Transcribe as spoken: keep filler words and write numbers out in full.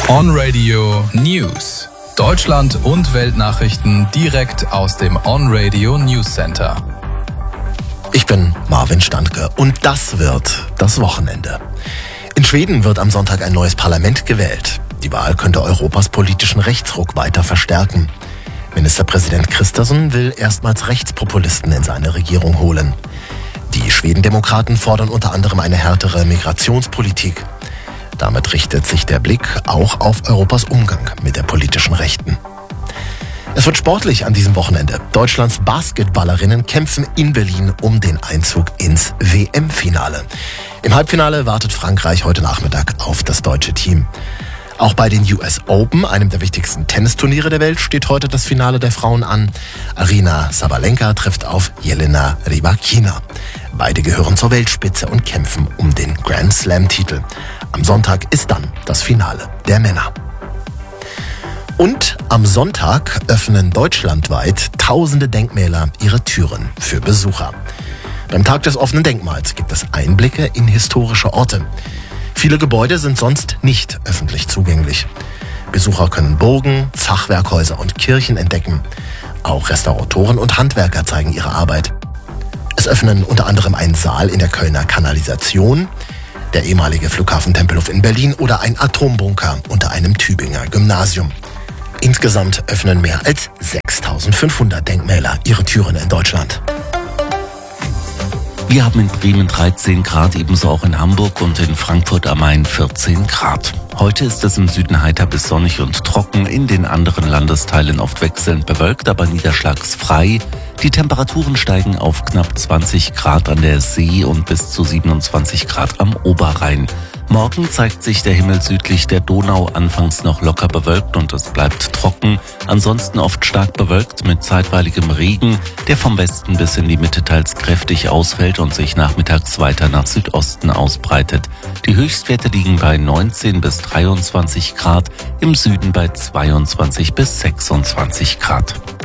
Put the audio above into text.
On-Radio News. Deutschland und Weltnachrichten direkt aus dem On-Radio News Center. Ich bin Marvin Standke und das wird das Wochenende. In Schweden wird am Sonntag ein neues Parlament gewählt. Die Wahl könnte Europas politischen Rechtsruck weiter verstärken. Ministerpräsident Kristersson will erstmals Rechtspopulisten in seine Regierung holen. Die Schwedendemokraten fordern unter anderem eine härtere Migrationspolitik. Damit richtet sich der Blick auch auf Europas Umgang mit der politischen Rechten. Es wird sportlich an diesem Wochenende. Deutschlands Basketballerinnen kämpfen in Berlin um den Einzug ins W M-Finale. Im Halbfinale wartet Frankreich heute Nachmittag auf das deutsche Team. Auch bei den U S Open, einem der wichtigsten Tennisturniere der Welt, steht heute das Finale der Frauen an. Aryna Sabalenka trifft auf Jelena Rybakina. Beide gehören zur Weltspitze und kämpfen um den Grand Slam-Titel. Am Sonntag ist dann das Finale der Männer. Und am Sonntag öffnen deutschlandweit tausende Denkmäler ihre Türen für Besucher. Beim Tag des offenen Denkmals gibt es Einblicke in historische Orte. Viele Gebäude sind sonst nicht öffentlich zugänglich. Besucher können Burgen, Fachwerkhäuser und Kirchen entdecken. Auch Restauratoren und Handwerker zeigen ihre Arbeit. Es öffnen unter anderem ein Saal in der Kölner Kanalisation, der ehemalige Flughafen Tempelhof in Berlin oder ein Atombunker unter einem Tübinger Gymnasium. Insgesamt öffnen mehr als sechstausendfünfhundert Denkmäler ihre Türen in Deutschland. Wir haben in Bremen dreizehn Grad, ebenso auch in Hamburg und in Frankfurt am Main vierzehn Grad. Heute ist es im Süden heiter bis sonnig und trocken, in den anderen Landesteilen oft wechselnd bewölkt, aber niederschlagsfrei. Die Temperaturen steigen auf knapp zwanzig Grad an der See und bis zu siebenundzwanzig Grad am Oberrhein. Morgen zeigt sich der Himmel südlich der Donau anfangs noch locker bewölkt und es bleibt trocken. Ansonsten oft stark bewölkt mit zeitweiligem Regen, der vom Westen bis in die Mitte teils kräftig ausfällt und sich nachmittags weiter nach Südosten ausbreitet. Die Höchstwerte liegen bei neunzehn bis dreiundzwanzig Grad, im Süden bei zweiundzwanzig bis sechsundzwanzig Grad.